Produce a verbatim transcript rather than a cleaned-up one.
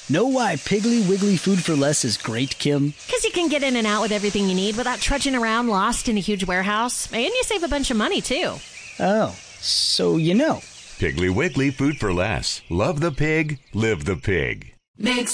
Know why Piggly Wiggly Food for Less is great, Kim? Because you can get in and out with everything you need without trudging around lost in a huge warehouse. And you save a bunch of money, too. Oh, so you know. Piggly Wiggly Food for Less. Love the pig, live the pig. Mix